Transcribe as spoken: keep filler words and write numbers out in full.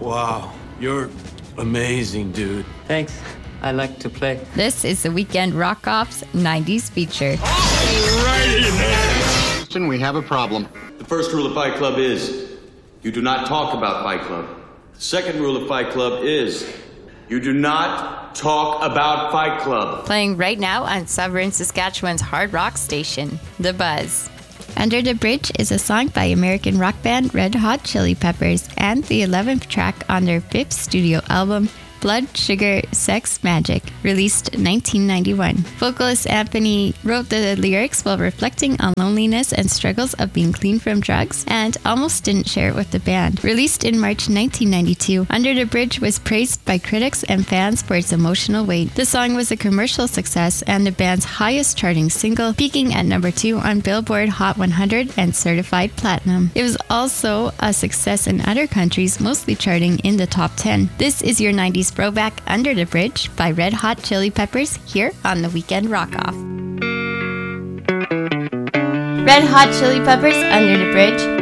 Wow, you're amazing, dude. Thanks. I like to play. This is the Weekend Rock-Off's nineties feature. Alrighty then. Houston, we have a problem. The first rule of Fight Club is you do not talk about Fight Club. The second rule of Fight Club is you do not talk about Fight Club. Playing right now on Sovereign, Saskatchewan's hard rock station, The Buzz. Under the Bridge is a song by American rock band Red Hot Chili Peppers and the eleventh track on their fifth studio album, Blood, Sugar, Sex, Magic, released in nineteen ninety-one. Vocalist Anthony wrote the lyrics while reflecting on loneliness and struggles of being clean from drugs and almost didn't share it with the band. Released in March nineteen ninety-two, Under the Bridge was praised by critics and fans for its emotional weight. The song was a commercial success and the band's highest charting single, peaking at number two on Billboard Hot one hundred and certified platinum. It was also a success in other countries, mostly charting in the top ten. This is your nineties throwback, Under the Bridge by Red Hot Chili Peppers, here on the Weekend Rock-Off. Red Hot Chili Peppers, Under the Bridge,